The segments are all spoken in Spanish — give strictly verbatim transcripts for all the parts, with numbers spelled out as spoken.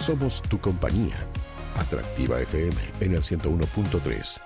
Somos tu compañía. Atractiva F M en el ciento uno punto tres.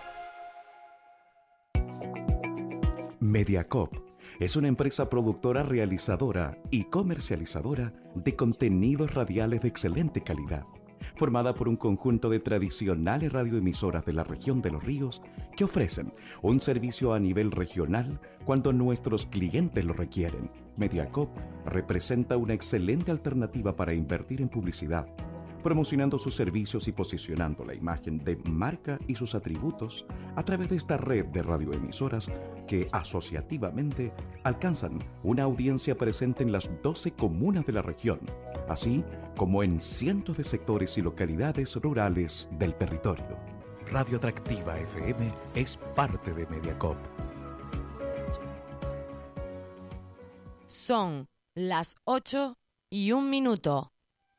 Mediacorp es una empresa productora, realizadora y comercializadora de contenidos radiales de excelente calidad, formada por un conjunto de tradicionales radioemisoras de la región de Los Ríos que ofrecen un servicio a nivel regional cuando nuestros clientes lo requieren. Mediacorp representa una excelente alternativa para invertir en publicidad, promocionando sus servicios y posicionando la imagen de marca y sus atributos a través de esta red de radioemisoras que asociativamente alcanzan una audiencia presente en las doce comunas de la región, así como en cientos de sectores y localidades rurales del territorio. Radio Atractiva F M es parte de Mediacorp. Son las ocho y un minuto.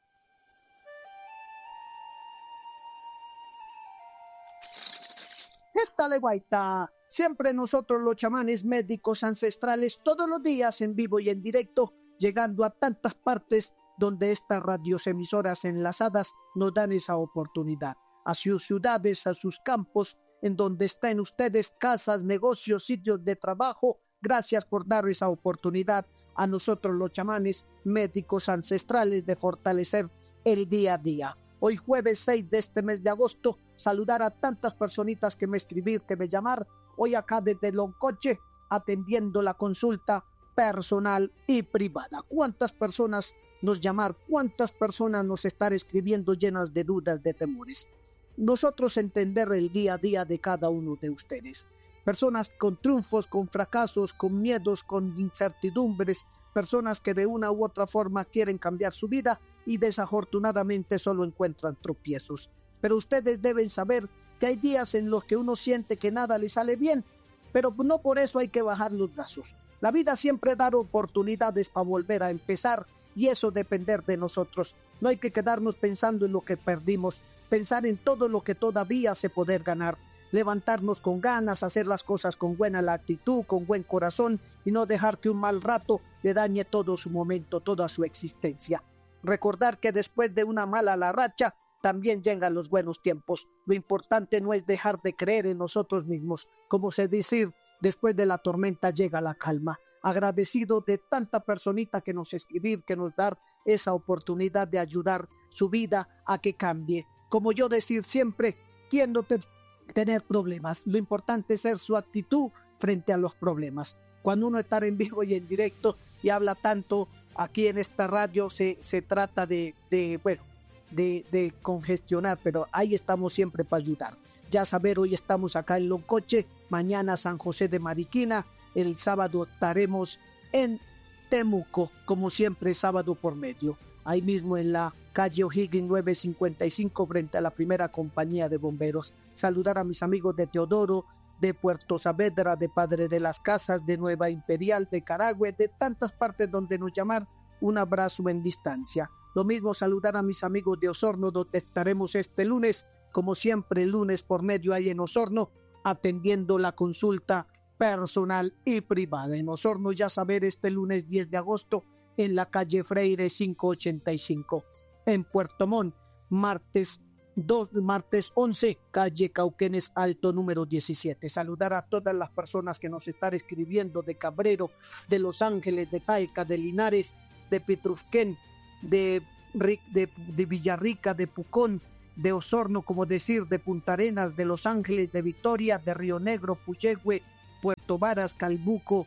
¿Qué tal, Guaita? Siempre nosotros los chamanes médicos ancestrales, todos los días en vivo y en directo, llegando a tantas partes donde estas radioemisoras enlazadas nos dan esa oportunidad. A sus ciudades, a sus campos, en donde estén ustedes, casas, negocios, sitios de trabajo. Gracias por dar esa oportunidad a nosotros los chamanes médicos ancestrales de fortalecer el día a día. Hoy jueves seis de este mes de agosto, saludar a tantas personitas que me escribir, que me llamar. Hoy acá desde Loncoche, atendiendo la consulta personal y privada. ¿Cuántas personas nos llamar? ¿Cuántas personas nos están escribiendo llenas de dudas, de temores? Nosotros entender el día a día de cada uno de ustedes. Personas con triunfos, con fracasos, con miedos, con incertidumbres. Personas que de una u otra forma quieren cambiar su vida y desafortunadamente solo encuentran tropiezos. Pero ustedes deben saber que hay días en los que uno siente que nada le sale bien, pero no por eso hay que bajar los brazos. La vida siempre da oportunidades para volver a empezar y eso depender de nosotros. No hay que quedarnos pensando en lo que perdimos, pensar en todo lo que todavía se puede ganar, levantarnos con ganas, hacer las cosas con buena actitud, con buen corazón y no dejar que un mal rato le dañe todo su momento, toda su existencia. Recordar que después de una mala la racha, también llegan los buenos tiempos. Lo importante no es dejar de creer en nosotros mismos. Como se dice, después de la tormenta llega la calma. Agradecido de tanta personita que nos escribir, que nos dar esa oportunidad de ayudar su vida a que cambie. Como yo decir siempre, ¿quién no te tener problemas? Lo importante es ser su actitud frente a los problemas. Cuando uno está en vivo y en directo y habla tanto aquí en esta radio, se, se trata de, de bueno, De, de congestionar, pero ahí estamos siempre para ayudar. Ya saber, hoy estamos acá en Loncoche, mañana San José de Mariquina, el sábado estaremos en Temuco, como siempre sábado por medio, ahí mismo en la calle O'Higgins nueve cincuenta y cinco frente a la primera compañía de bomberos. Saludar a mis amigos de Teodoro, de Puerto Saavedra, de Padre de las Casas, de Nueva Imperial, de Carahue, de tantas partes donde nos llamar. Un abrazo en distancia. Lo mismo saludar a mis amigos de Osorno, donde estaremos este lunes, como siempre, lunes por medio ahí en Osorno, atendiendo la consulta personal y privada. En Osorno, ya saber, este lunes diez de agosto, en la calle Freire quinientos ochenta y cinco. En Puerto Montt, martes dos, martes once, calle Cauquenes Alto, número diecisiete. Saludar a todas las personas que nos están escribiendo de Cabrero, de Los Ángeles, de Talca, de Linares, de Pitrufquén, de, de, de Villarrica, de Pucón, de Osorno, como decir, de Punta Arenas, de Los Ángeles, de Vitoria, de Río Negro, Puyehue, Puerto Varas, Calbuco,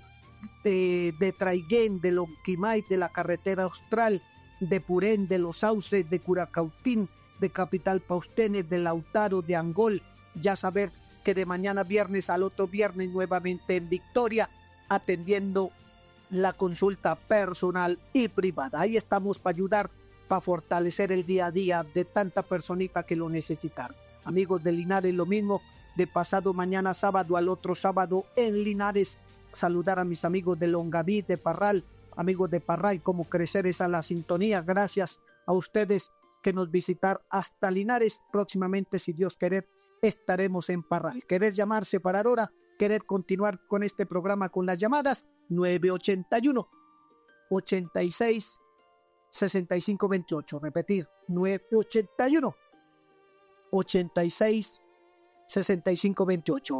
de, de Traiguén, de Lonquimay, de la Carretera Austral, de Purén, de Los Sauces, de Curacautín, de Capital Paustenes, de Lautaro, de Angol. Ya saber que de mañana viernes al otro viernes nuevamente en Victoria, atendiendo la consulta personal y privada. Ahí estamos para ayudar, para fortalecer el día a día de tanta personita que lo necesitan. Amigos de Linares, lo mismo, de pasado mañana sábado al otro sábado en Linares. Saludar a mis amigos de Longaví, de Parral, amigos de Parral, como crecer esa la sintonía. Gracias a ustedes que nos visitar hasta Linares. Próximamente, si Dios quiere, estaremos en Parral. ¿Querés llamar, separar hora? ¿Querés continuar con este programa con las llamadas? nueve ochenta y uno, ochenta y seis, sesenta y cinco veintiocho. Repetir, nueve ochenta y uno, ochenta y seis, sesenta y cinco veintiocho.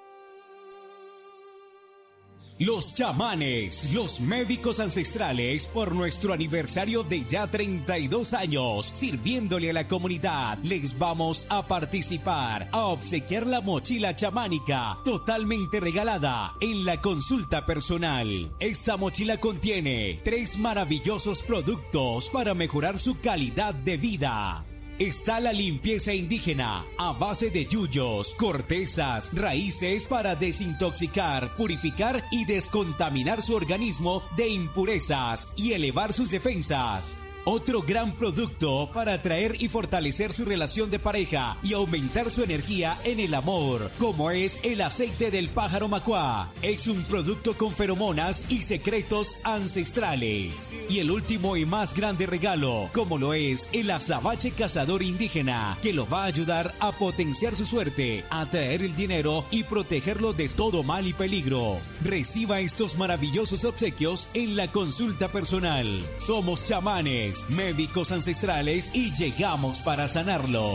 Los chamanes, los médicos ancestrales, por nuestro aniversario de ya treinta y dos años, sirviéndole a la comunidad, les vamos a participar, a obsequiar la mochila chamánica, totalmente regalada, en la consulta personal. Esta mochila contiene tres maravillosos productos para mejorar su calidad de vida. Está la limpieza indígena a base de yuyos, cortezas, raíces para desintoxicar, purificar y descontaminar su organismo de impurezas y elevar sus defensas. Otro gran producto para atraer y fortalecer su relación de pareja y aumentar su energía en el amor, como es el aceite del pájaro macuá. Es un producto con feromonas y secretos ancestrales. Y el último y más grande regalo, como lo es el azabache cazador indígena, que lo va a ayudar a potenciar su suerte, a atraer el dinero y protegerlo de todo mal y peligro. Reciba estos maravillosos obsequios en la consulta personal. Somos chamanes, médicos ancestrales y llegamos para sanarlos.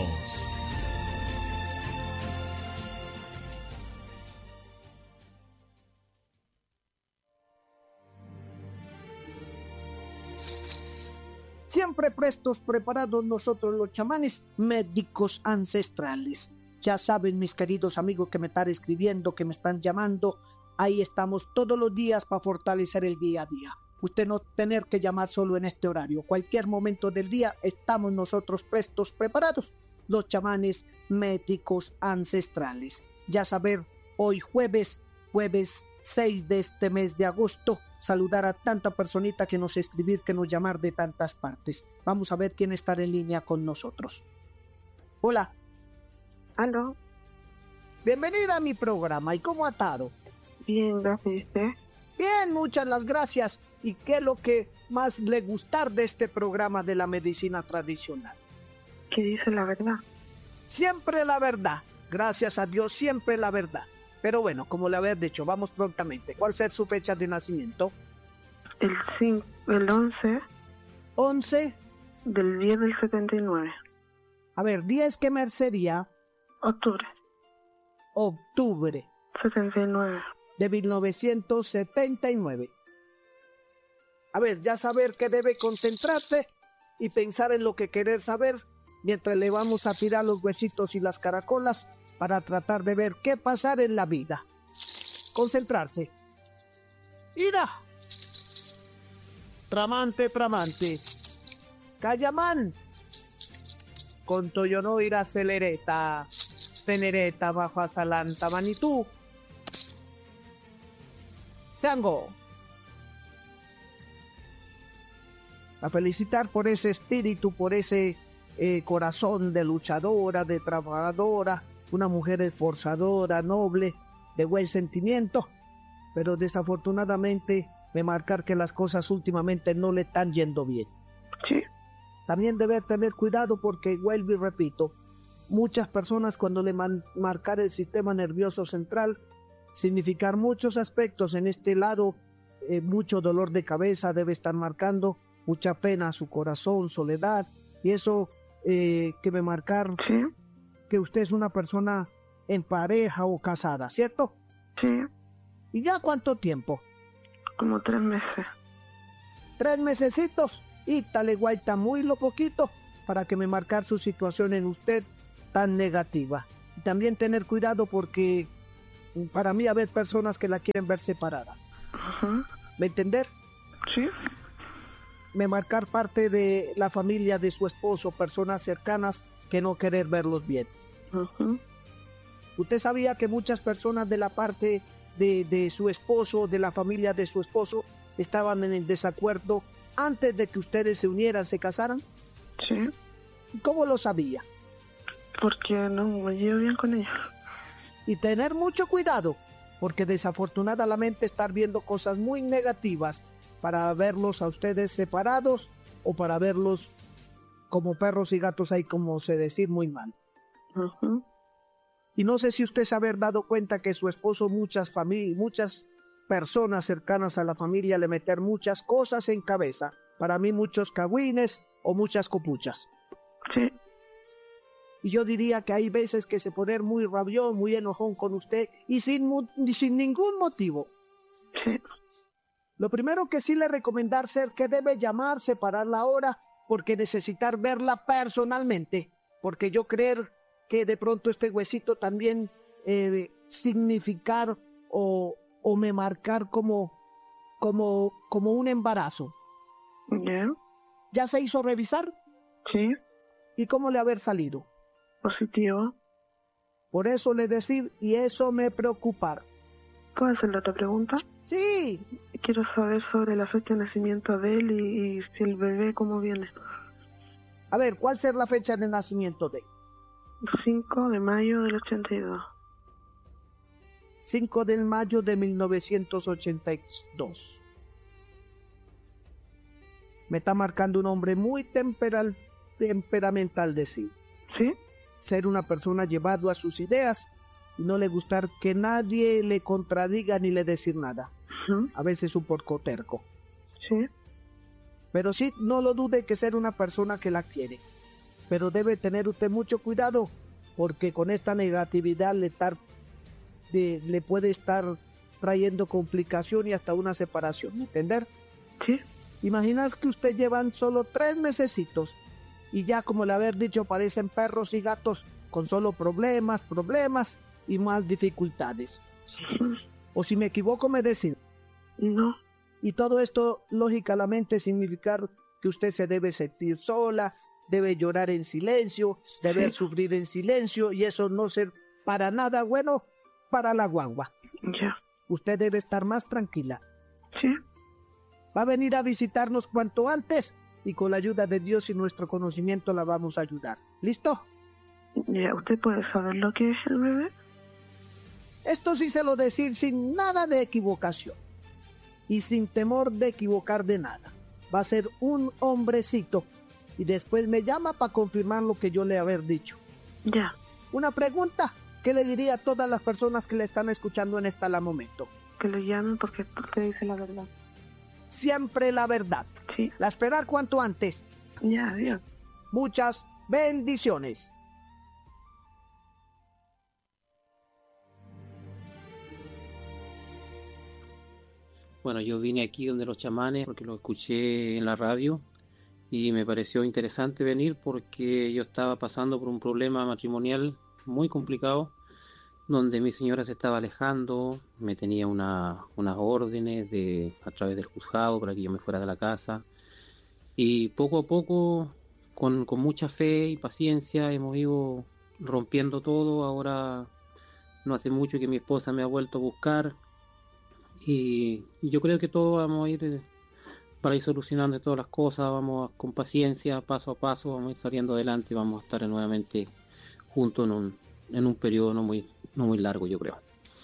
Siempre prestos, preparados nosotros los chamanes, médicos ancestrales. Ya saben, mis queridos amigos que me están escribiendo, que me están llamando, ahí estamos todos los días para fortalecer el día a día. Usted no tener que llamar solo en este horario. Cualquier momento del día estamos nosotros prestos, preparados. Los chamanes médicos ancestrales. Ya saber, hoy jueves, jueves seis de este mes de agosto, saludar a tanta personita que nos escribir, que nos llamar de tantas partes. Vamos a ver quién está en línea con nosotros. Hola. Aló. Bienvenida a mi programa. ¿Y cómo ha estado? Bien, gracias. ¿Usted? Bien, muchas las gracias. ¿Y qué es lo que más le gustar de este programa de la medicina tradicional? Que dice la verdad. Siempre la verdad. Gracias a Dios, siempre la verdad. Pero bueno, como le había dicho, vamos prontamente. ¿Cuál es su fecha de nacimiento? El cinco, el once. once. Del diez del setenta y nueve. A ver, diez, ¿qué mes sería? Octubre. Octubre. setenta y nueve. De mil novecientos setenta y nueve. A ver, ya saber que debe concentrarse y pensar en lo que querer saber mientras le vamos a tirar los huesitos y las caracolas para tratar de ver qué pasar en la vida. Concentrarse. ¡Ira! Tramante, tramante. Cayamán. Conto yo no ir a celereta. Tenereta bajo asalanta manitú. Tango. A felicitar por ese espíritu, por ese eh, corazón de luchadora, de trabajadora, una mujer esforzadora, noble, de buen sentimiento, pero desafortunadamente me marcar que las cosas últimamente no le están yendo bien. Sí. También debe tener cuidado porque, vuelvo y repito, muchas personas cuando le man marcar el sistema nervioso central, significar muchos aspectos en este lado, eh, mucho dolor de cabeza debe estar marcando, mucha pena a su corazón, soledad, y eso eh, que me marcar Sí. que usted es una persona en pareja o casada, ¿cierto? Sí. ¿Y ya cuánto tiempo? Como tres meses. Tres mesecitos, y tal igual está muy lo poquito para que me marcar su situación en usted tan negativa. Y también tener cuidado porque para mí haber personas que la quieren ver separada. Ajá. ¿Me entender? Sí. Me marcar parte de la familia de su esposo, personas cercanas que no querer verlos bien. Ajá. ¿Usted sabía que muchas personas de la parte de, de su esposo, de la familia de su esposo, estaban en el desacuerdo antes de que ustedes se unieran, se casaran? Sí. ¿Cómo lo sabía? Porque no me llevo bien con ellos. Y tener mucho cuidado, porque desafortunadamente estar viendo cosas muy negativas para verlos a ustedes separados o para verlos como perros y gatos ahí, como se decir, muy mal. Ajá. Y no sé si usted se haber dado cuenta que su esposo, muchas familias, muchas personas cercanas a la familia le meter muchas cosas en cabeza para mí muchos cagüines o muchas copuchas. Sí. Y yo diría que hay veces que se pone muy rabión, muy enojón con usted y sin, sin ningún motivo. Sí. Lo primero que sí le recomendar ser que debe llamar, separar la hora, porque necesitar verla personalmente. Porque yo creer que de pronto este huesito también eh, significar o, o me marcar como, como, como un embarazo. ¿Ya? ¿Ya se hizo revisar? Sí. ¿Y cómo le haber salido? Positivo. Por eso le decir, y eso me preocupar. ¿Puedo hacer la otra pregunta? Sí. Quiero saber sobre la fecha de nacimiento de él y, y si el bebé cómo viene. A ver, ¿cuál será la fecha de nacimiento de él? cinco de mayo del ochenta y dos. cinco de mayo de mil novecientos ochenta y dos. Me está marcando un hombre muy temperal, temperamental, decir. ¿Sí? Ser una persona llevado a sus ideas y no le gustar que nadie le contradiga ni le decir nada. Uh-huh. A veces un poco terco. Sí. Pero sí, no lo dude que ser una persona que la quiere. Pero debe tener usted mucho cuidado, porque con esta negatividad le, tar, de, le puede estar trayendo complicación y hasta una separación, ¿entender? Sí. Imaginas que usted llevan solo tres mesecitos y ya, como le haber dicho, parecen perros y gatos con solo problemas, problemas y más dificultades. O si me equivoco, me decís. No. Y todo esto, lógicamente, significar que usted se debe sentir sola, debe llorar en silencio, debe Sí. sufrir en silencio, y eso no ser para nada bueno para la guagua. Ya. Usted debe estar más tranquila. Sí. Va a venir a visitarnos cuanto antes y con la ayuda de Dios y nuestro conocimiento la vamos a ayudar. ¿Listo? Ya, ¿usted puede saber lo que es el bebé? Esto sí se lo decir sin nada de equivocación y sin temor de equivocar de nada. Va a ser un hombrecito y después me llama para confirmar lo que yo le haber dicho. Ya. Una pregunta que le diría a todas las personas que le están escuchando en esta la momento. Que lo llamen porque usted dice la verdad. Siempre la verdad. Sí. La esperar cuanto antes. Ya, adiós. Muchas bendiciones. Bueno, yo vine aquí donde los chamanes porque lo escuché en la radio y me pareció interesante venir porque yo estaba pasando por un problema matrimonial muy complicado donde mi señora se estaba alejando, me tenía una, unas órdenes de, a través del juzgado para que yo me fuera de la casa y poco a poco, con, con mucha fe y paciencia, hemos ido rompiendo todo. Ahora no hace mucho que mi esposa me ha vuelto a buscar y, y yo creo que todo vamos a ir eh, para ir solucionando todas las cosas, vamos a, con paciencia, paso a paso, vamos a ir saliendo adelante y vamos a estar nuevamente juntos en un, en un periodo no muy, no muy largo, yo creo.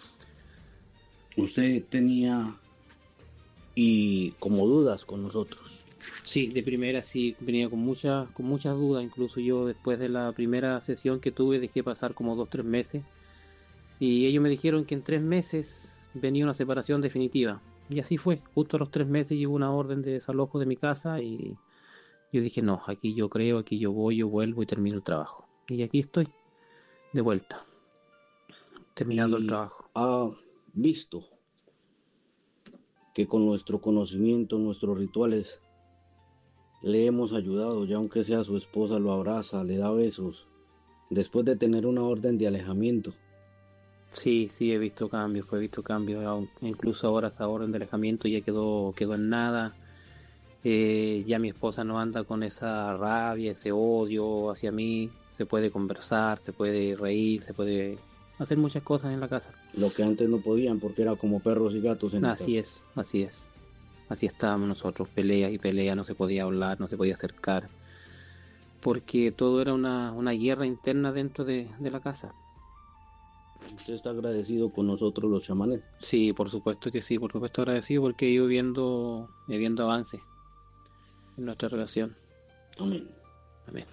Usted tenía y como dudas con nosotros. Sí, de primera sí, venía con muchas con muchas dudas, incluso yo después de la primera sesión que tuve dejé pasar como dos, tres meses y ellos me dijeron que en tres meses venía una separación definitiva y así fue, justo a los tres meses llegó una orden de desalojo de mi casa y yo dije no, aquí yo creo, aquí yo voy, yo vuelvo y termino el trabajo y aquí estoy, de vuelta, terminando Y el trabajo. ha visto que con nuestro conocimiento, nuestros rituales, le hemos ayudado, ya aunque sea su esposa lo abraza, le da besos, después de tener una orden de alejamiento. Sí, sí, he visto cambios, pues he visto cambios, aun- incluso ahora esa orden de alejamiento ya quedó, quedó en nada. Eh, ya mi esposa no anda con esa rabia, ese odio hacia mí, se puede conversar, se puede reír, se puede hacer muchas cosas en la casa. Lo que antes no podían porque era como perros y gatos en la Así casa. es, así es. Así estábamos nosotros, pelea y pelea, no se podía hablar, no se podía acercar, porque todo era una, una guerra interna dentro de, de la casa. Usted está agradecido con nosotros los chamanes. Sí, por supuesto que sí, por supuesto agradecido porque he ido viendo, he viendo avances en nuestra relación. Amén. Amén.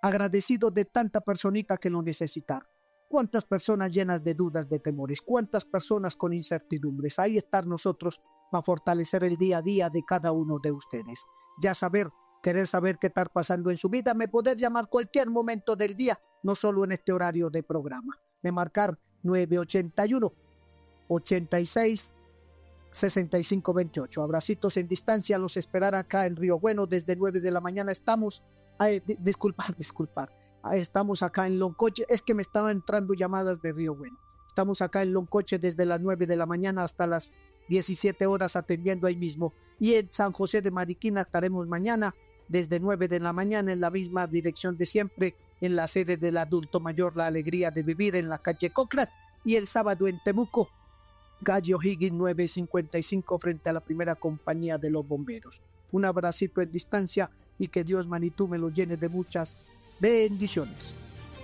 agradecido de tanta personita que lo necesitaron. Cuántas personas llenas de dudas, de temores, cuántas personas con incertidumbres. Ahí estar nosotros para fortalecer el día a día de cada uno de ustedes. Ya saber, querer saber qué está pasando en su vida, me poder llamar cualquier momento del día, no solo en este horario de programa. Me marcar nueve ochenta y uno, ochenta y seis, sesenta y cinco veintiocho. Abracitos en distancia, los esperará acá en Río Bueno desde nueve de la mañana. Estamos, ay, di- disculpar, disculpar. Estamos acá en Loncoche, es que me estaban entrando llamadas de Río Bueno. Estamos acá en Loncoche desde las nueve de la mañana hasta las diecisiete horas atendiendo ahí mismo. Y en San José de Mariquina estaremos mañana desde nueve de la mañana en la misma dirección de siempre, en la sede del adulto mayor La Alegría de Vivir en la calle Cochrane. Y el sábado en Temuco, calle O'Higgins nueve cincuenta y cinco frente a la primera compañía de los bomberos. Un abracito en distancia y que Dios Manitú me lo llene de muchas bendiciones.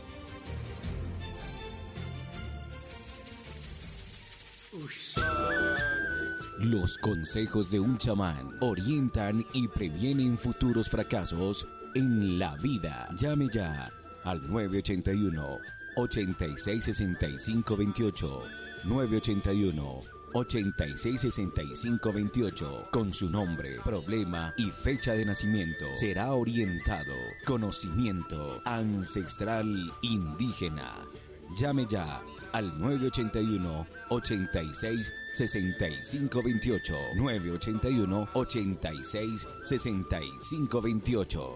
Los consejos de un chamán orientan y previenen futuros fracasos en la vida. Llame ya al nueve ochenta y uno, ochenta y seis, sesenta y cinco veintiocho. nueve ochenta y uno, ochenta y seis, sesenta y cinco veintiocho. Con su nombre, problema y fecha de nacimiento será orientado. Conocimiento ancestral indígena. Llame ya al nueve ochenta y uno, ochenta y seis, sesenta y cinco veintiocho. nueve ochenta y uno, ochenta y seis, sesenta y cinco veintiocho.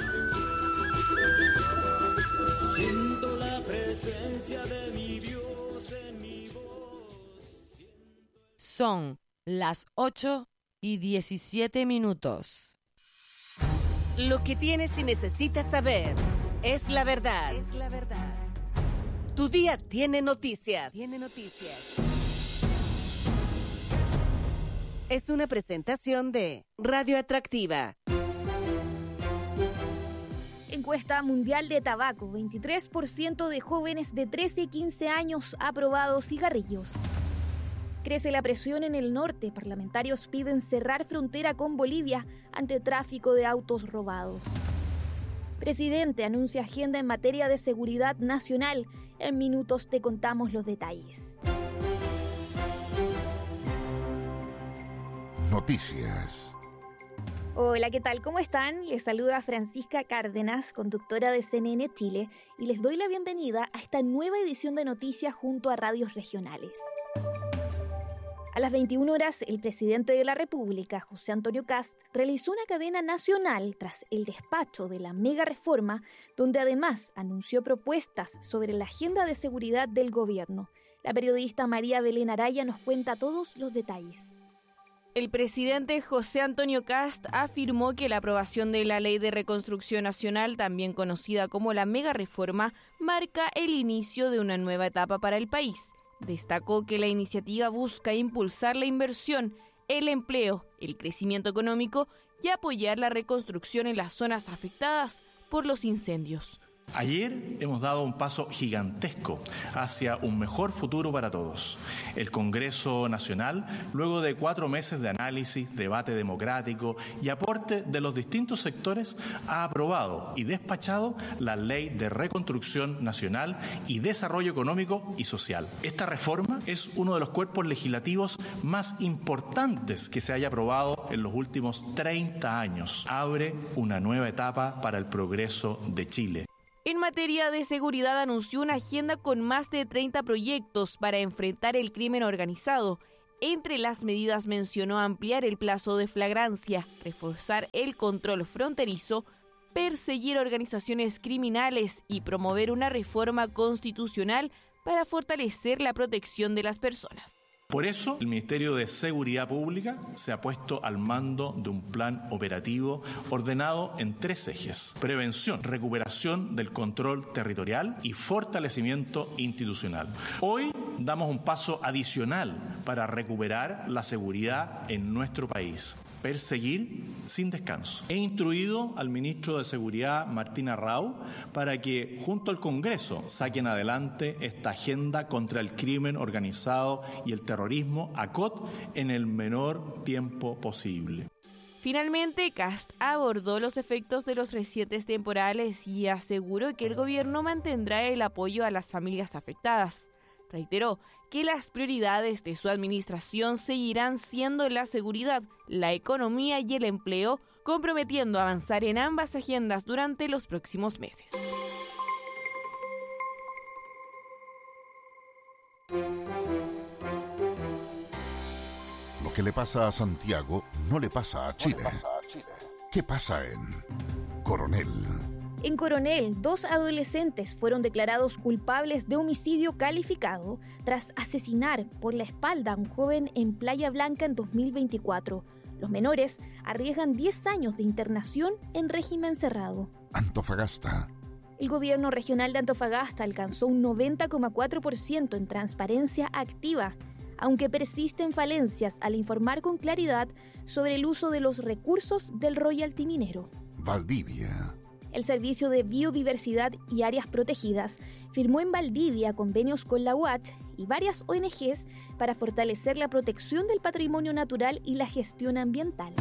Siento la presencia de mi Dios en mi voz. Son las ocho y diecisiete minutos. Lo que tienes y necesitas saber es la verdad. Es la verdad. Tu día tiene noticias. Tiene noticias. Es una presentación de Radio Atractiva. Encuesta mundial de tabaco. veintitrés por ciento de jóvenes de trece y quince años ha probado cigarrillos. Crece la presión en el norte. Parlamentarios piden cerrar frontera con Bolivia ante tráfico de autos robados. Presidente anuncia agenda en materia de seguridad nacional. En minutos te contamos los detalles. Noticias. Hola, ¿qué tal? ¿Cómo están? Les saluda Francisca Cárdenas, conductora de C N N Chile, y les doy la bienvenida a esta nueva edición de noticias junto a radios regionales. A las veintiuna horas, el presidente de la República, José Antonio Kast, realizó una cadena nacional tras el despacho de la mega reforma, donde además anunció propuestas sobre la agenda de seguridad del gobierno. La periodista María Belén Araya nos cuenta todos los detalles. El presidente José Antonio Kast afirmó que la aprobación de la Ley de Reconstrucción Nacional, también conocida como la mega reforma, marca el inicio de una nueva etapa para el país. Destacó que la iniciativa busca impulsar la inversión, el empleo, el crecimiento económico y apoyar la reconstrucción en las zonas afectadas por los incendios. Ayer hemos dado un paso gigantesco hacia un mejor futuro para todos. El Congreso Nacional, luego de cuatro meses de análisis, debate democrático y aporte de los distintos sectores, ha aprobado y despachado la Ley de Reconstrucción Nacional y Desarrollo Económico y Social. Esta reforma es uno de los cuerpos legislativos más importantes que se haya aprobado en los últimos treinta años. Abre una nueva etapa para el progreso de Chile. En materia de seguridad anunció una agenda con más de treinta proyectos para enfrentar el crimen organizado. Entre las medidas mencionó ampliar el plazo de flagrancia, reforzar el control fronterizo, perseguir organizaciones criminales y promover una reforma constitucional para fortalecer la protección de las personas. Por eso, el Ministerio de Seguridad Pública se ha puesto al mando de un plan operativo ordenado en tres ejes: prevención, recuperación del control territorial y fortalecimiento institucional. Hoy damos un paso adicional para recuperar la seguridad en nuestro país: perseguir sin descanso. He instruido al ministro de Seguridad, Martín Arrau, para que junto al Congreso saquen adelante esta agenda contra el crimen organizado y el terrorismo, A C O T, en el menor tiempo posible. Finalmente, Kast abordó los efectos de los recientes temporales y aseguró que el gobierno mantendrá el apoyo a las familias afectadas. Reiteró que las prioridades de su administración seguirán siendo la seguridad, la economía y el empleo, comprometiendo a avanzar en ambas agendas durante los próximos meses. Lo que le pasa a Santiago no le pasa a Chile. ¿Qué pasa en Coronel? En Coronel, dos adolescentes fueron declarados culpables de homicidio calificado tras asesinar por la espalda a un joven en Playa Blanca en dos mil veinticuatro. Los menores arriesgan diez años de internación en régimen cerrado. Antofagasta. El gobierno regional de Antofagasta alcanzó un noventa coma cuatro por ciento en transparencia activa, aunque persisten falencias al informar con claridad sobre el uso de los recursos del royalty minero. Valdivia. El Servicio de Biodiversidad y Áreas Protegidas firmó en Valdivia convenios con la U A T y varias O N Ges para fortalecer la protección del patrimonio natural y la gestión ambiental.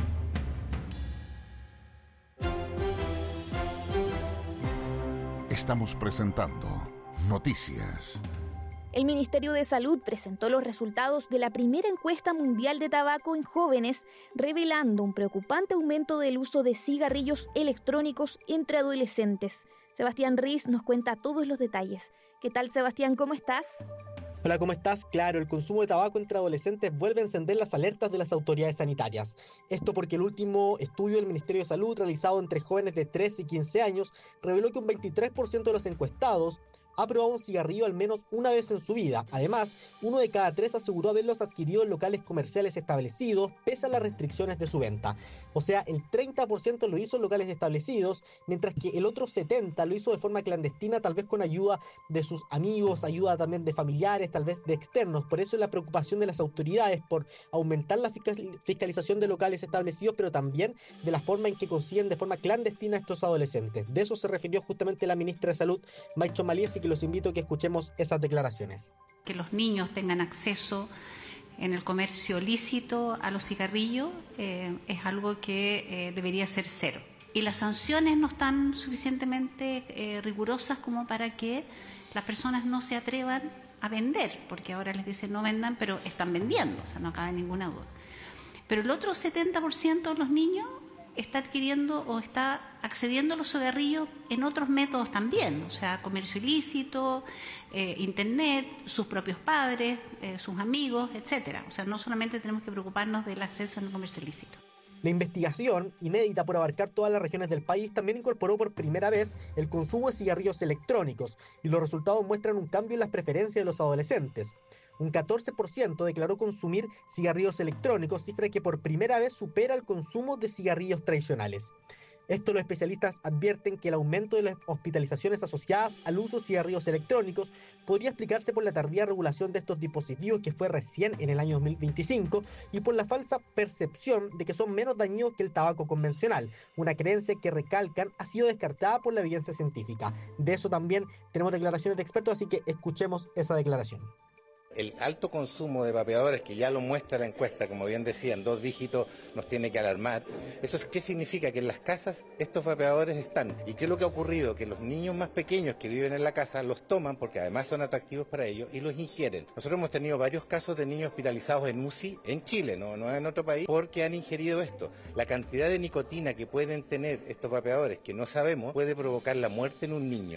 Estamos presentando Noticias. El Ministerio de Salud presentó los resultados de la primera encuesta mundial de tabaco en jóvenes, revelando un preocupante aumento del uso de cigarrillos electrónicos entre adolescentes. Sebastián Riz nos cuenta todos los detalles. ¿Qué tal, Sebastián? ¿Cómo estás? Hola, ¿cómo estás? Claro, el consumo de tabaco entre adolescentes vuelve a encender las alertas de las autoridades sanitarias. Esto porque el último estudio del Ministerio de Salud realizado entre jóvenes de trece y quince años reveló que un veintitrés por ciento de los encuestados ha probado un cigarrillo al menos una vez en su vida. Además, uno de cada tres aseguró haberlos adquirido en locales comerciales establecidos, pese a las restricciones de su venta. O sea, el treinta por ciento lo hizo en locales establecidos, mientras que el otro setenta por ciento lo hizo de forma clandestina, tal vez con ayuda de sus amigos, ayuda también de familiares, tal vez de externos. Por eso es la preocupación de las autoridades por aumentar la fiscalización de locales establecidos, pero también de la forma en que consiguen de forma clandestina a estos adolescentes. De eso se refirió justamente la ministra de Salud, Maicho Malías, y que los invito a que escuchemos esas declaraciones. Que los niños tengan acceso en el comercio lícito a los cigarrillos eh, es algo que eh, debería ser cero. Y las sanciones no están suficientemente eh, rigurosas como para que las personas no se atrevan a vender, porque ahora les dicen no vendan, pero están vendiendo, o sea, no cabe ninguna duda. Pero el otro setenta por ciento de los niños está adquiriendo o está accediendo a los cigarrillos en otros métodos también, o sea, comercio ilícito, eh, internet, sus propios padres, eh, sus amigos, etcétera. O sea, no solamente tenemos que preocuparnos del acceso al comercio ilícito. La investigación, inédita por abarcar todas las regiones del país, también incorporó por primera vez el consumo de cigarrillos electrónicos, y los resultados muestran un cambio en las preferencias de los adolescentes. Un catorce por ciento declaró consumir cigarrillos electrónicos, cifra que por primera vez supera el consumo de cigarrillos tradicionales. Esto, los especialistas advierten que el aumento de las hospitalizaciones asociadas al uso de cigarrillos electrónicos podría explicarse por la tardía regulación de estos dispositivos, que fue recién en el año dos mil veinticinco, y por la falsa percepción de que son menos dañinos que el tabaco convencional, una creencia que, recalcan, ha sido descartada por la evidencia científica. De eso también tenemos declaraciones de expertos, así que escuchemos esa declaración. El alto consumo de vapeadores, que ya lo muestra la encuesta, como bien decía, en dos dígitos, nos tiene que alarmar. ¿Eso es, qué significa? Que en las casas estos vapeadores están. ¿Y qué es lo que ha ocurrido? Que los niños más pequeños que viven en la casa los toman, porque además son atractivos para ellos, y los ingieren. Nosotros hemos tenido varios casos de niños hospitalizados en U C I, en Chile, no, no en otro país, porque han ingerido esto. La cantidad de nicotina que pueden tener estos vapeadores, que no sabemos, puede provocar la muerte en un niño.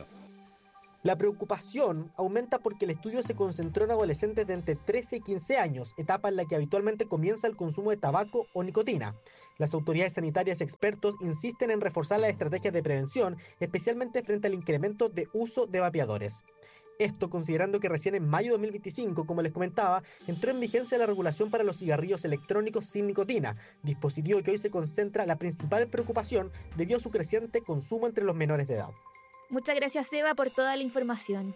La preocupación aumenta porque el estudio se concentró en adolescentes de entre trece y quince años, etapa en la que habitualmente comienza el consumo de tabaco o nicotina. Las autoridades sanitarias y expertos insisten en reforzar las estrategias de prevención, especialmente frente al incremento de uso de vapeadores. Esto considerando que recién en mayo de dos mil veinticinco, como les comentaba, entró en vigencia la regulación para los cigarrillos electrónicos sin nicotina, dispositivo que hoy se concentra la principal preocupación debido a su creciente consumo entre los menores de edad. Muchas gracias, Seba, por toda la información.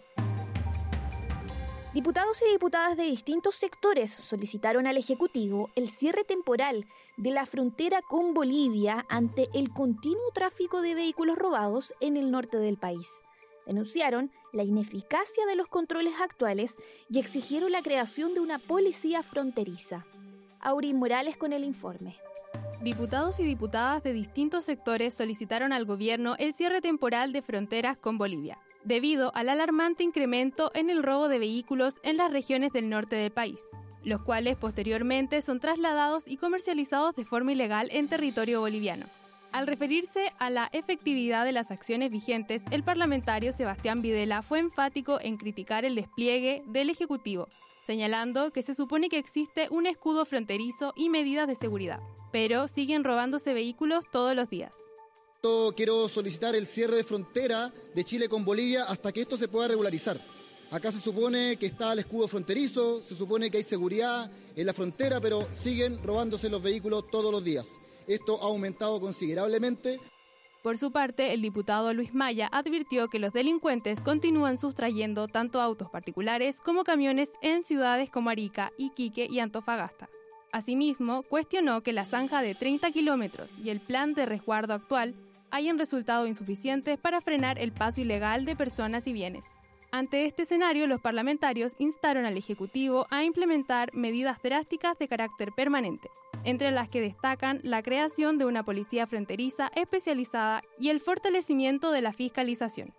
Diputados y diputadas de distintos sectores solicitaron al Ejecutivo el cierre temporal de la frontera con Bolivia ante el continuo tráfico de vehículos robados en el norte del país. Denunciaron la ineficacia de los controles actuales y exigieron la creación de una policía fronteriza. Aurín Morales con el informe. Diputados y diputadas de distintos sectores solicitaron al gobierno el cierre temporal de fronteras con Bolivia, debido al alarmante incremento en el robo de vehículos en las regiones del norte del país, los cuales posteriormente son trasladados y comercializados de forma ilegal en territorio boliviano. Al referirse a la efectividad de las acciones vigentes, el parlamentario Sebastián Videla fue enfático en criticar el despliegue del Ejecutivo, señalando que se supone que existe un escudo fronterizo y medidas de seguridad, pero siguen robándose vehículos todos los días. Quiero solicitar el cierre de frontera de Chile con Bolivia hasta que esto se pueda regularizar. Acá se supone que está el escudo fronterizo, se supone que hay seguridad en la frontera, pero siguen robándose los vehículos todos los días. Esto ha aumentado considerablemente. Por su parte, el diputado Luis Maya advirtió que los delincuentes continúan sustrayendo tanto autos particulares como camiones en ciudades como Arica, Iquique y Antofagasta. Asimismo, cuestionó que la zanja de treinta kilómetros y el plan de resguardo actual hayan resultado insuficientes para frenar el paso ilegal de personas y bienes. Ante este escenario, los parlamentarios instaron al Ejecutivo a implementar medidas drásticas de carácter permanente, entre las que destacan la creación de una policía fronteriza especializada y el fortalecimiento de la fiscalización.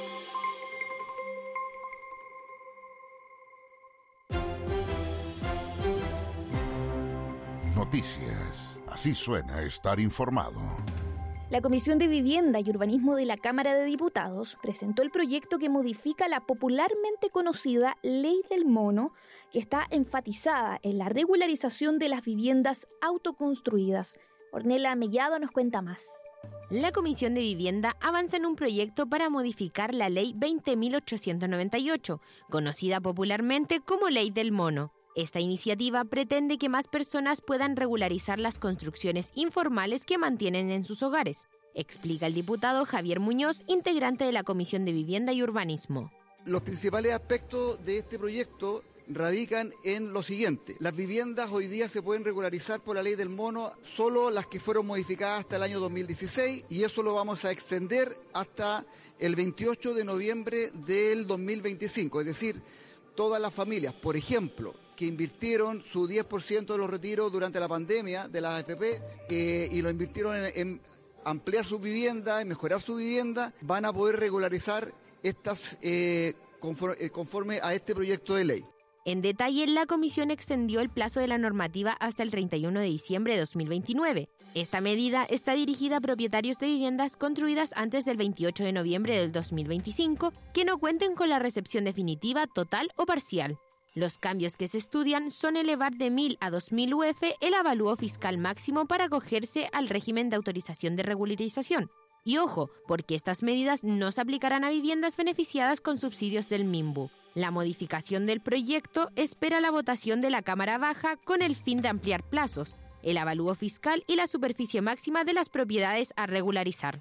Noticias. Así suena estar informado. La Comisión de Vivienda y Urbanismo de la Cámara de Diputados presentó el proyecto que modifica la popularmente conocida Ley del Mono, que está enfatizada en la regularización de las viviendas autoconstruidas. Ornella Mellado nos cuenta más. La Comisión de Vivienda avanza en un proyecto para modificar la Ley veinte mil ochocientos noventa y ocho, conocida popularmente como Ley del Mono. Esta iniciativa pretende que más personas puedan regularizar las construcciones informales que mantienen en sus hogares, explica el diputado Javier Muñoz, integrante de la Comisión de Vivienda y Urbanismo. Los principales aspectos de este proyecto radican en lo siguiente. Las viviendas hoy día se pueden regularizar por la Ley del Mono solo las que fueron modificadas hasta el año dos mil dieciséis, y eso lo vamos a extender hasta el veintiocho de noviembre del dos mil veinticinco, es decir, todas las familias, por ejemplo, que invirtieron su diez por ciento de los retiros durante la pandemia de las A F P eh, y lo invirtieron en, en ampliar su vivienda, en mejorar su vivienda, van a poder regularizar estas eh, conforme, conforme a este proyecto de ley. En detalle, la Comisión extendió el plazo de la normativa hasta el treinta y uno de diciembre de dos mil veintinueve. Esta medida está dirigida a propietarios de viviendas construidas antes del veintiocho de noviembre del dos mil veinticinco que no cuenten con la recepción definitiva, total o parcial. Los cambios que se estudian son elevar de mil a dos mil U F el avalúo fiscal máximo para acogerse al régimen de autorización de regularización. Y ojo, porque estas medidas no se aplicarán a viviendas beneficiadas con subsidios del MIMBU. La modificación del proyecto espera la votación de la Cámara Baja con el fin de ampliar plazos, el avalúo fiscal y la superficie máxima de las propiedades a regularizar.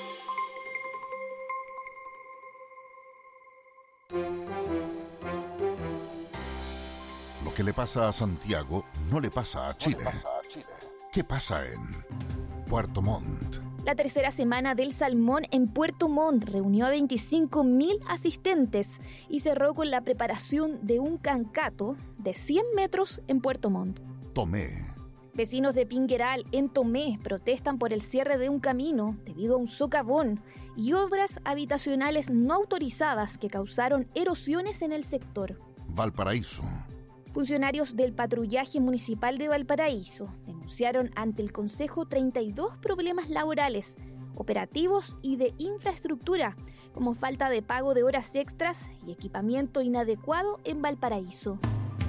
Lo que le pasa a Santiago no le pasa a Chile. ¿Qué pasa en Puerto Montt? La tercera semana del Salmón en Puerto Montt reunió a veinticinco mil asistentes y cerró con la preparación de un cancato de cien metros en Puerto Montt. Tomé. Vecinos de Pingueral, en Tomé, protestan por el cierre de un camino debido a un socavón y obras habitacionales no autorizadas que causaron erosiones en el sector. Valparaíso. Funcionarios del patrullaje municipal de Valparaíso denunciaron ante el Consejo treinta y dos problemas laborales, operativos y de infraestructura, como falta de pago de horas extras y equipamiento inadecuado en Valparaíso.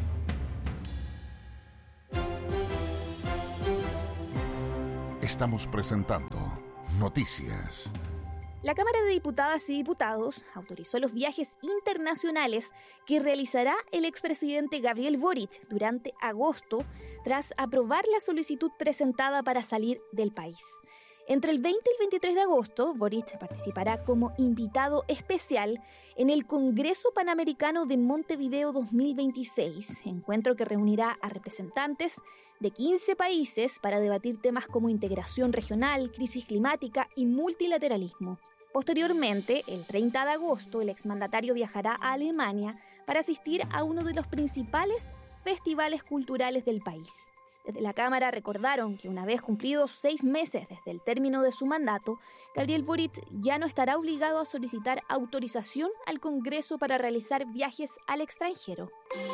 Estamos presentando Noticias. La Cámara de Diputadas y Diputados autorizó los viajes internacionales que realizará el expresidente Gabriel Boric durante agosto, tras aprobar la solicitud presentada para salir del país. Entre el veinte y el veintitrés de agosto, Boric participará como invitado especial en el Congreso Panamericano de Montevideo dos mil veintiséis, encuentro que reunirá a representantes de quince países para debatir temas como integración regional, crisis climática y multilateralismo. Posteriormente, el treinta de agosto, el exmandatario viajará a Alemania para asistir a uno de los principales festivales culturales del país. Desde la Cámara recordaron que una vez cumplidos seis meses desde el término de su mandato, Gabriel Boric ya no estará obligado a solicitar autorización al Congreso para realizar viajes al extranjero.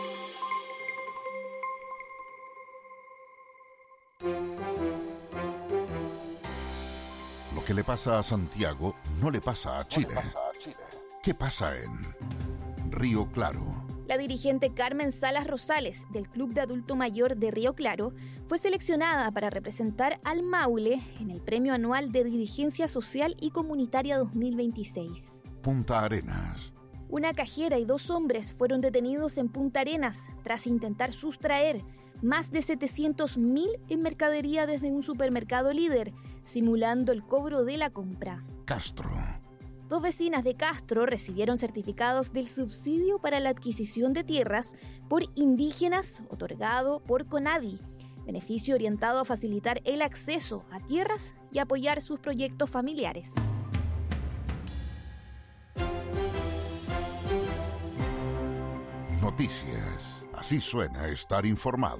Lo que le pasa a Santiago no le pasa a Chile. ¿Qué pasa en Río Claro? La dirigente Carmen Salas Rosales, del Club de Adulto Mayor de Río Claro, fue seleccionada para representar al Maule en el Premio Anual de Dirigencia Social y Comunitaria dos mil veintiséis. Punta Arenas. Una cajera y dos hombres fueron detenidos en Punta Arenas tras intentar sustraer más de setecientos mil en mercadería desde un supermercado líder, simulando el cobro de la compra. Castro. Dos vecinas de Castro recibieron certificados del subsidio para la adquisición de tierras por indígenas otorgado por CONADI, beneficio orientado a facilitar el acceso a tierras y apoyar sus proyectos familiares. Noticias. Así suena estar informado.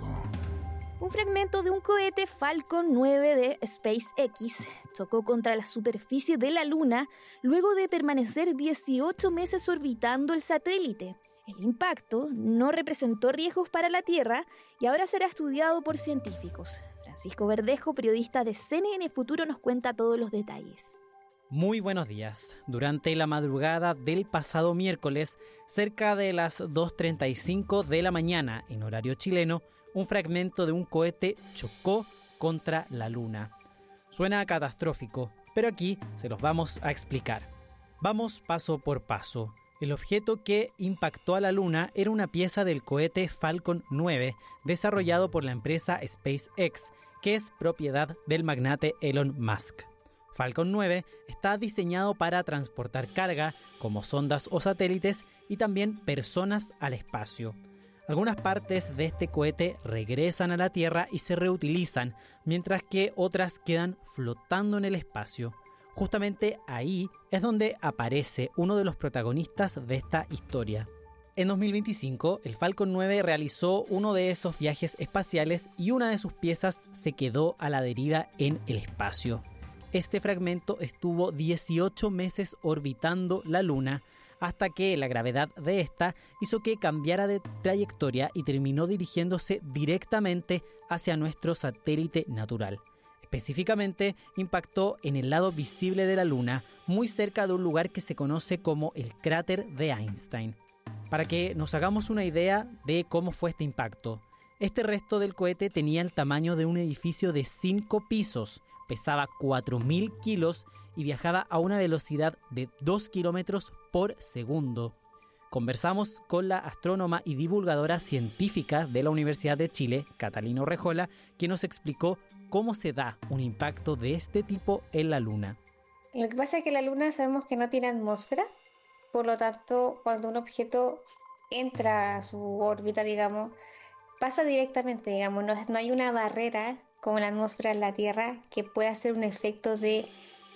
Un fragmento de un cohete Falcon nueve de SpaceX chocó contra la superficie de la Luna luego de permanecer dieciocho meses orbitando el satélite. El impacto no representó riesgos para la Tierra y ahora será estudiado por científicos. Francisco Verdejo, periodista de C N N Futuro, nos cuenta todos los detalles. Muy buenos días. Durante la madrugada del pasado miércoles, cerca de las dos treinta y cinco de la mañana en horario chileno, un fragmento de un cohete chocó contra la Luna. Suena catastrófico, pero aquí se los vamos a explicar. Vamos paso por paso. El objeto que impactó a la Luna era una pieza del cohete Falcon nueve, desarrollado por la empresa SpaceX, que es propiedad del magnate Elon Musk. Falcon nueve está diseñado para transportar carga, como sondas o satélites, y también personas al espacio. Algunas partes de este cohete regresan a la Tierra y se reutilizan, mientras que otras quedan flotando en el espacio. Justamente ahí es donde aparece uno de los protagonistas de esta historia. En dos mil veinticinco, el Falcon nueve realizó uno de esos viajes espaciales y una de sus piezas se quedó a la deriva en el espacio. Este fragmento estuvo dieciocho meses orbitando la Luna, hasta que la gravedad de esta hizo que cambiara de trayectoria y terminó dirigiéndose directamente hacia nuestro satélite natural. Específicamente, impactó en el lado visible de la Luna, muy cerca de un lugar que se conoce como el cráter de Einstein. Para que nos hagamos una idea de cómo fue este impacto, este resto del cohete tenía el tamaño de un edificio de cinco pisos, pesaba cuatro mil kilos y viajaba a una velocidad de dos kilómetros por segundo. Conversamos con la astrónoma y divulgadora científica de la Universidad de Chile, Catalina Urrejola, quien nos explicó cómo se da un impacto de este tipo en la Luna. Lo que pasa es que la Luna sabemos que no tiene atmósfera, por lo tanto, cuando un objeto entra a su órbita, digamos, pasa directamente, digamos, no, no hay una barrera como la atmósfera en la Tierra que pueda hacer un efecto de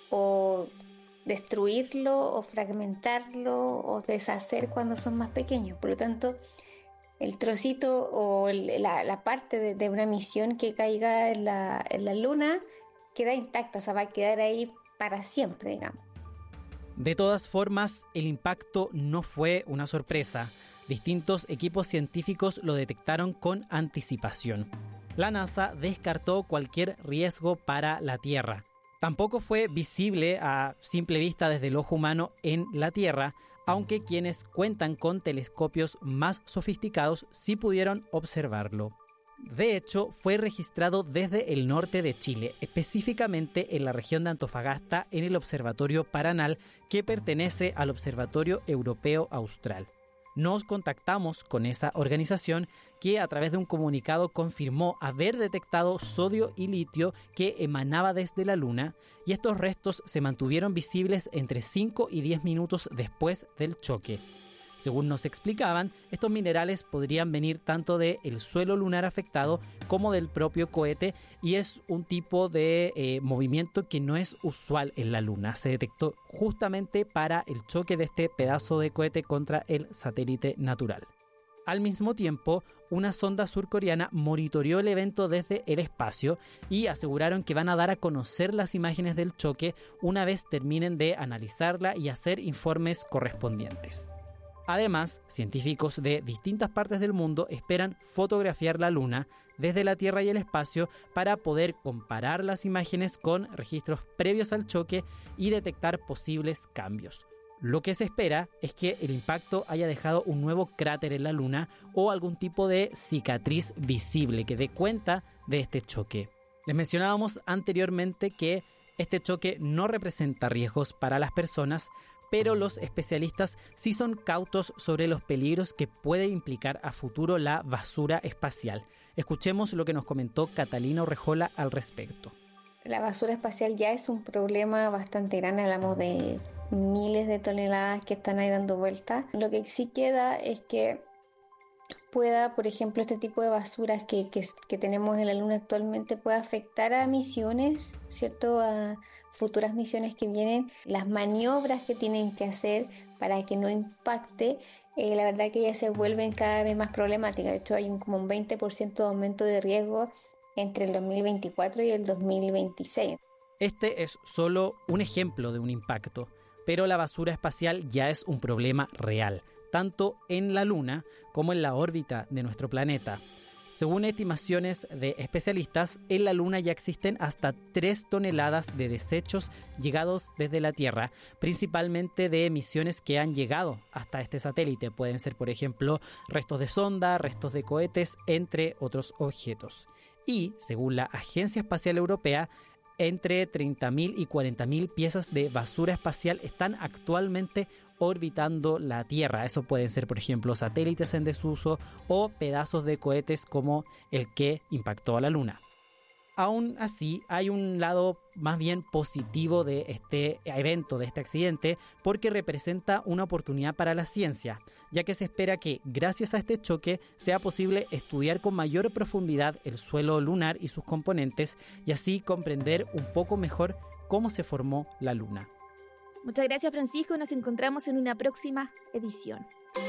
o destruirlo o fragmentarlo o deshacer cuando son más pequeños. Por lo tanto, el trocito o el, la, la parte de, de una misión que caiga en la, en la Luna queda intacta, o sea, va a quedar ahí para siempre, digamos. De todas formas, el impacto no fue una sorpresa. Distintos equipos científicos lo detectaron con anticipación. La NASA descartó cualquier riesgo para la Tierra. Tampoco fue visible a simple vista desde el ojo humano en la Tierra, aunque quienes cuentan con telescopios más sofisticados sí pudieron observarlo. De hecho, fue registrado desde el norte de Chile, específicamente en la región de Antofagasta, en el Observatorio Paranal, que pertenece al Observatorio Europeo Austral. Nos contactamos con esa organización que a través de un comunicado confirmó haber detectado sodio y litio que emanaba desde la Luna, y estos restos se mantuvieron visibles entre cinco y diez minutos después del choque. Según nos explicaban, estos minerales podrían venir tanto del suelo lunar afectado como del propio cohete, y es un tipo de eh, movimiento que no es usual en la Luna. Se detectó justamente para el choque de este pedazo de cohete contra el satélite natural. Al mismo tiempo, una sonda surcoreana monitoreó el evento desde el espacio y aseguraron que van a dar a conocer las imágenes del choque una vez terminen de analizarla y hacer informes correspondientes. Además, científicos de distintas partes del mundo esperan fotografiar la Luna desde la Tierra y el espacio para poder comparar las imágenes con registros previos al choque y detectar posibles cambios. Lo que se espera es que el impacto haya dejado un nuevo cráter en la Luna o algún tipo de cicatriz visible que dé cuenta de este choque. Les mencionábamos anteriormente que este choque no representa riesgos para las personas, pero los especialistas sí son cautos sobre los peligros que puede implicar a futuro la basura espacial. Escuchemos lo que nos comentó Catalina Urrejola al respecto. La basura espacial ya es un problema bastante grande, hablamos de miles de toneladas que están ahí dando vueltas. Lo que sí queda es que pueda, por ejemplo, este tipo de basuras que, que, que tenemos en la Luna actualmente pueda afectar a misiones, ¿cierto? A futuras misiones que vienen, las maniobras que tienen que hacer para que no impacte, eh, la verdad que ya se vuelven cada vez más problemáticas. De hecho, hay un, como un veinte por ciento de aumento de riesgo entre el dos mil veinticuatro y el dos mil veintiséis. Este es solo un ejemplo de un impacto, pero la basura espacial ya es un problema real, tanto en la Luna como en la órbita de nuestro planeta. Según estimaciones de especialistas, en la Luna ya existen hasta tres toneladas de desechos llegados desde la Tierra, principalmente de emisiones que han llegado hasta este satélite. Pueden ser, por ejemplo, restos de sonda, restos de cohetes, entre otros objetos. Y, según la Agencia Espacial Europea, entre treinta mil y cuarenta mil piezas de basura espacial están actualmente orbitando la Tierra. Eso pueden ser, por ejemplo, satélites en desuso o pedazos de cohetes como el que impactó a la Luna. Aún así, hay un lado más bien positivo de este evento, de este accidente, porque representa una oportunidad para la ciencia, ya que se espera que, gracias a este choque, sea posible estudiar con mayor profundidad el suelo lunar y sus componentes, y así comprender un poco mejor cómo se formó la Luna. Muchas gracias, Francisco. Nos encontramos en una próxima edición.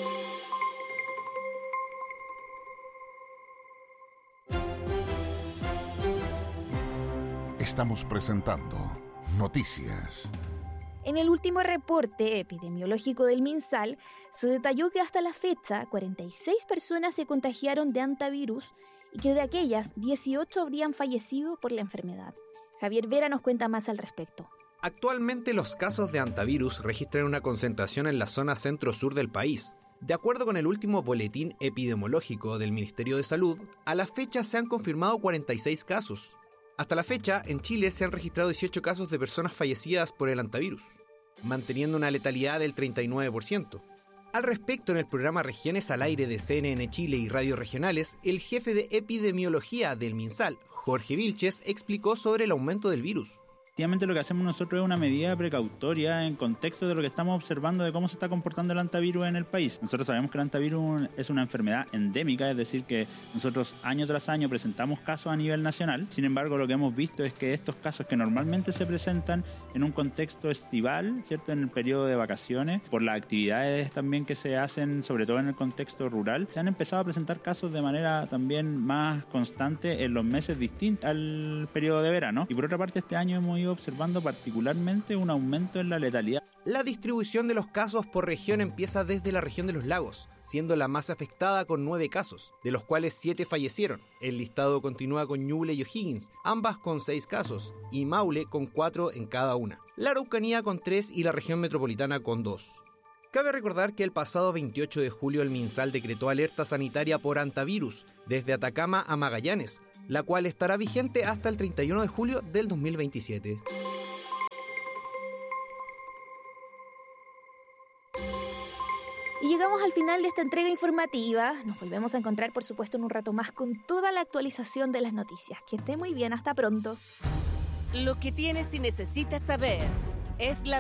Estamos presentando Noticias. En el último reporte epidemiológico del MinSal, se detalló que hasta la fecha cuarenta y seis personas se contagiaron de hantavirus y que de aquellas dieciocho habrían fallecido por la enfermedad. Javier Vera nos cuenta más al respecto. Actualmente los casos de hantavirus registran una concentración en la zona centro-sur del país. De acuerdo con el último boletín epidemiológico del Ministerio de Salud, a la fecha se han confirmado cuarenta y seis casos. Hasta la fecha, en Chile se han registrado dieciocho casos de personas fallecidas por el hantavirus, manteniendo una letalidad del treinta y nueve por ciento. Al respecto, en el programa Regiones al Aire de C N N Chile y radios regionales, el jefe de epidemiología del MinSal, Jorge Vilches, explicó sobre el aumento del virus. Efectivamente, lo que hacemos nosotros es una medida precautoria en contexto de lo que estamos observando de cómo se está comportando el hantavirus en el país. Nosotros sabemos que el hantavirus es una enfermedad endémica, es decir, que nosotros año tras año presentamos casos a nivel nacional. Sin embargo, lo que hemos visto es que estos casos que normalmente se presentan en un contexto estival, ¿cierto?, en el periodo de vacaciones, por las actividades también que se hacen, sobre todo en el contexto rural, se han empezado a presentar casos de manera también más constante en los meses distintos al periodo de verano. Y por otra parte, este año hemos ido observando particularmente un aumento en la letalidad. La distribución de los casos por región empieza desde la región de los lagos, siendo la más afectada con nueve casos, de los cuales siete fallecieron. El listado continúa con Ñuble y O'Higgins, ambas con seis casos, y Maule con cuatro en cada una. La Araucanía con tres y la región metropolitana con dos. Cabe recordar que el pasado veintiocho de julio el MinSal decretó alerta sanitaria por hantavirus desde Atacama a Magallanes, la cual estará vigente hasta el treinta y uno de julio del dos mil veintisiete. Y llegamos al final de esta entrega informativa. Nos volvemos a encontrar, por supuesto, en un rato más con toda la actualización de las noticias. Que esté muy bien, hasta pronto. Lo que tienes y necesitas saber es la